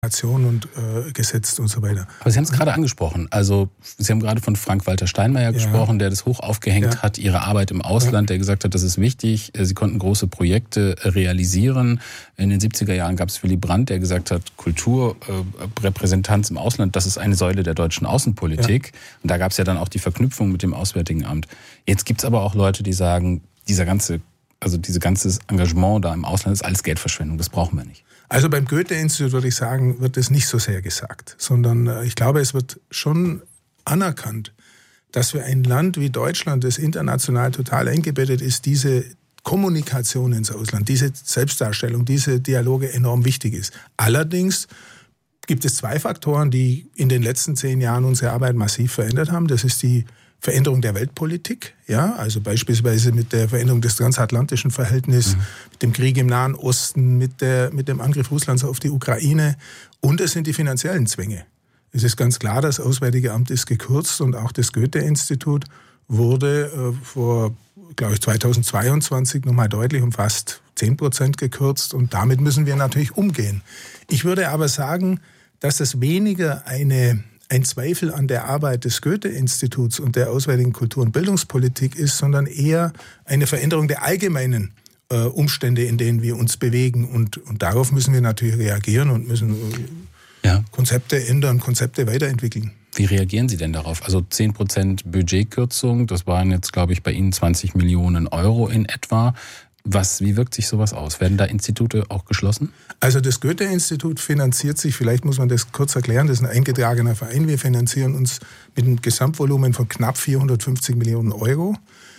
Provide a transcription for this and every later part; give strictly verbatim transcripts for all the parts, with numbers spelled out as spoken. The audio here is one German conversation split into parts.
und äh, gesetzt und so weiter. Aber Sie haben es gerade angesprochen. Also Sie haben gerade von Frank-Walter Steinmeier ja. gesprochen, der das hoch aufgehängt ja. hat, Ihre Arbeit im Ausland, ja. der gesagt hat, das ist wichtig. Sie konnten große Projekte realisieren. In den siebziger Jahren gab es Willy Brandt, der gesagt hat, Kulturrepräsentanz äh, im Ausland, das ist eine Säule der deutschen Außenpolitik. Ja. Und da gab es ja dann auch die Verknüpfung mit dem Auswärtigen Amt. Jetzt gibt es aber auch Leute, die sagen, dieser ganze, also dieses ganze Engagement da im Ausland ist alles Geldverschwendung, das brauchen wir nicht. Also beim Goethe-Institut, würde ich sagen, wird es nicht so sehr gesagt, sondern ich glaube, es wird schon anerkannt, dass für ein Land wie Deutschland, das international total eingebettet ist, diese Kommunikation ins Ausland, diese Selbstdarstellung, diese Dialoge enorm wichtig ist. Allerdings gibt es zwei Faktoren, die in den letzten zehn Jahren unsere Arbeit massiv verändert haben. Das ist die Veränderung der Weltpolitik, ja, also beispielsweise mit der Veränderung des transatlantischen Verhältnisses, mhm. mit dem Krieg im Nahen Osten, mit, der, mit dem Angriff Russlands auf die Ukraine, und es sind die finanziellen Zwänge. Es ist ganz klar, das Auswärtige Amt ist gekürzt und auch das Goethe-Institut wurde äh, vor, glaube ich, zweitausendzweiundzwanzig nochmal deutlich um fast zehn Prozent gekürzt, und damit müssen wir natürlich umgehen. Ich würde aber sagen, dass das weniger eine ein Zweifel an der Arbeit des Goethe-Instituts und der auswärtigen Kultur- und Bildungspolitik ist, sondern eher eine Veränderung der allgemeinen äh, Umstände, in denen wir uns bewegen. Und, und darauf müssen wir natürlich reagieren und müssen äh, ja. Konzepte ändern, Konzepte weiterentwickeln. Wie reagieren Sie denn darauf? Also zehn Prozent Budgetkürzung, das waren jetzt, glaube ich, bei Ihnen zwanzig Millionen Euro in etwa. Was, wie wirkt sich sowas aus? Werden da Institute auch geschlossen? Also das Goethe-Institut finanziert sich, vielleicht muss man das kurz erklären, das ist ein eingetragener Verein. Wir finanzieren uns mit einem Gesamtvolumen von knapp vierhundertfünfzig Millionen Euro.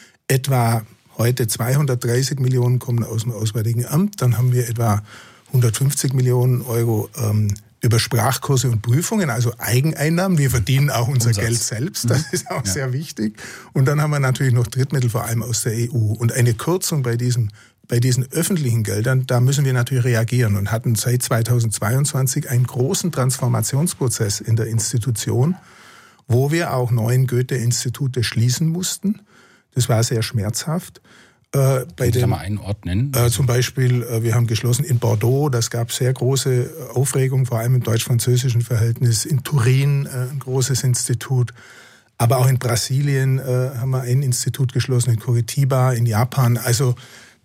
Etwa heute zweihundertdreißig Millionen kommen aus dem Auswärtigen Amt. Dann haben wir etwa hundertfünfzig Millionen Euro ähm, über Sprachkurse und Prüfungen, also Eigeneinnahmen. Wir verdienen auch unser Umsatz. Geld selbst, das ist auch ja. sehr wichtig. Und dann haben wir natürlich noch Drittmittel, vor allem aus der E U. Und eine Kürzung bei diesen, bei diesen öffentlichen Geldern, da müssen wir natürlich reagieren und hatten seit zweitausendzweiundzwanzig einen großen Transformationsprozess in der Institution, wo wir auch neun Goethe-Institute schließen mussten. Das war sehr schmerzhaft. Äh, bei den, mal einen Ort nennen? Äh, zum Beispiel, äh, wir haben geschlossen in Bordeaux, das gab sehr große Aufregung, vor allem im deutsch-französischen Verhältnis. In Turin äh, ein großes Institut, aber auch in Brasilien äh, haben wir ein Institut geschlossen, in Curitiba, in Japan. Also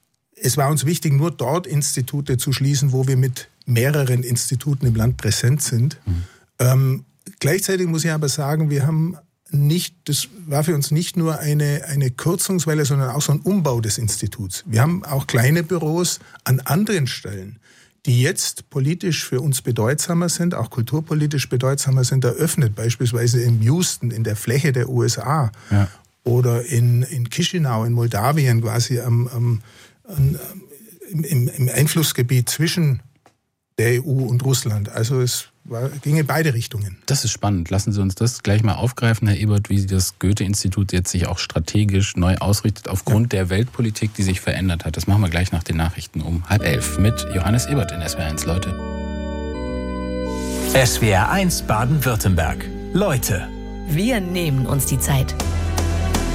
es war uns wichtig, nur dort Institute zu schließen, wo wir mit mehreren Instituten im Land präsent sind. Mhm. Ähm, gleichzeitig muss ich aber sagen, wir haben nicht, das war für uns nicht nur eine, eine Kürzungswelle, sondern auch so ein Umbau des Instituts. Wir haben auch kleine Büros an anderen Stellen, die jetzt politisch für uns bedeutsamer sind, auch kulturpolitisch bedeutsamer sind, eröffnet. Beispielsweise in Houston, in der Fläche der U S A ja. oder in, in Chisinau, in Moldawien, quasi am, am, am, im, im Einflussgebiet zwischen der E U und Russland. Also es war, ging in beide Richtungen. Das ist spannend. Lassen Sie uns das gleich mal aufgreifen, Herr Ebert, wie das Goethe-Institut jetzt sich auch strategisch neu ausrichtet aufgrund ja. der Weltpolitik, die sich verändert hat. Das machen wir gleich nach den Nachrichten um halb elf mit Johannes Ebert in S W R eins, Leute. S W R eins Baden-Württemberg. Leute. Wir nehmen uns die Zeit.